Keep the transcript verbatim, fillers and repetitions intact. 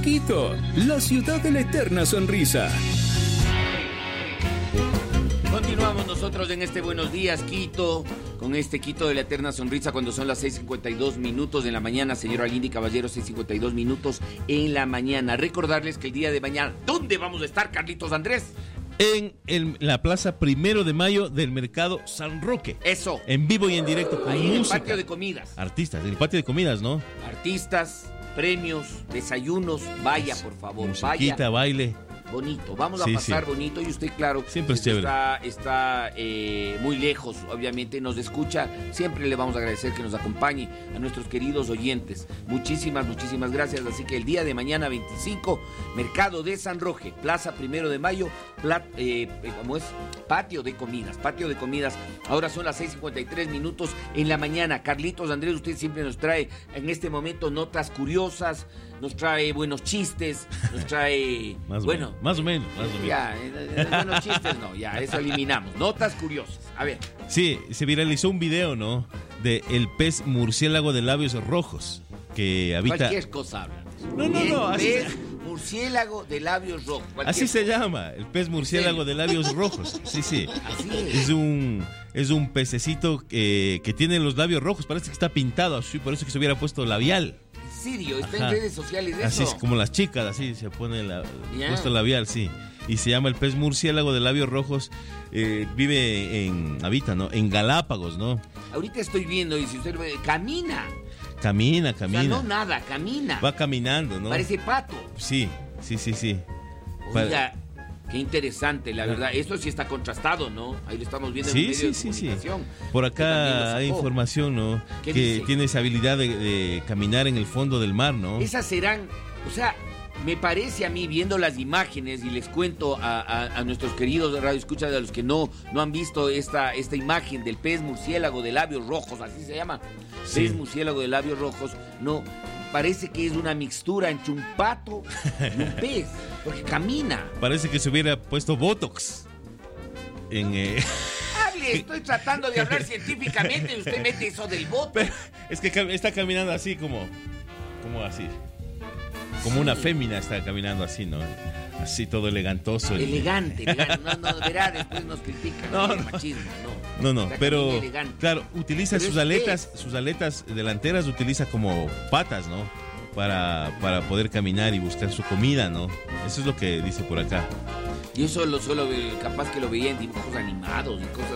Quito, la ciudad de la eterna sonrisa. Continuamos nosotros en este Buenos Días, Quito, con este Quito de la eterna sonrisa cuando son las seis cincuenta y dos minutos de la mañana, señor Aguindi Caballero, seis cincuenta y dos minutos en la mañana. Recordarles que el día de mañana, ¿dónde vamos a estar, Carlitos Andrés? En el, la plaza Primero de Mayo del Mercado San Roque. Eso. En vivo y en directo con ahí música. En el patio de comidas. Artistas, en el patio de comidas, ¿no? Artistas, premios, desayunos, vaya por favor, musiquita, vaya. baile. Bonito, vamos sí, a pasar sí. bonito y usted, claro, siempre es chévere. Está, está eh, muy lejos, obviamente nos escucha, siempre le vamos a agradecer que nos acompañe a nuestros queridos oyentes. Muchísimas, muchísimas gracias. Así que el día de mañana veinticinco, Mercado de San Roque, Plaza Primero de Mayo, plat, eh, ¿cómo es? Patio de comidas, patio de comidas. Ahora son las seis cincuenta y tres minutos en la mañana. Carlitos Andrés, usted siempre nos trae en este momento notas curiosas, nos trae buenos chistes, nos trae, más bueno, o más o menos, más o menos. Ya, eh, buenos chistes no, ya, eso eliminamos. Notas curiosas, a ver. Sí, se viralizó un video, ¿no? De el pez murciélago de labios rojos que habita. Cualquier cosa hablan. No, no, no. El Así pez se... murciélago de labios rojos. Así se llama, el pez murciélago de labios rojos. Sí, sí. Así es. Es un, es un pececito que, que tiene los labios rojos, parece que está pintado así, por eso que se hubiera puesto labial. ¿En serio? ¿Está Ajá. en redes sociales eso? Así es como las chicas, así se pone la, yeah. puesto labial, sí. Y se llama el pez murciélago de labios rojos. Eh, vive en, habita, ¿no? En Galápagos, ¿no? Ahorita estoy viendo y si usted ve, camina. Camina, camina. O sea, no nada, camina. Va caminando, ¿no? Parece pato. Sí, sí, sí, sí. Oiga, qué interesante, la verdad. Esto sí está contrastado, ¿no? Ahí lo estamos viendo sí, en medio sí, de sí, comunicación. sí. Por acá hay información, ¿no? Que dice? tiene esa habilidad de, de caminar en el fondo del mar, ¿no? Esas serán, o sea, me parece a mí, viendo las imágenes, y les cuento a, a, a nuestros queridos radioescuchas, a los que no, no han visto esta, esta imagen del pez murciélago de labios rojos, así se llama, sí. Pez murciélago de labios rojos, no, parece que es una mixtura entre un pato y un pez, porque camina. Parece que se hubiera puesto Botox en... Eh... Hable, estoy tratando de hablar científicamente y usted mete eso del Botox. Pero es que está caminando así como, como así. Como una fémina está caminando así, ¿no? Así todo elegantoso. Elegante, elegante. No, no, verá, después nos critican. No, el no. machismo, no. No, no, Está pero elegante. claro, utiliza pero sus es aletas, pez. sus aletas delanteras utiliza como patas, ¿no? Para, para poder caminar y buscar su comida, ¿no? Eso es lo que dice por acá. Y eso lo solo capaz que lo veía en dibujos animados y cosas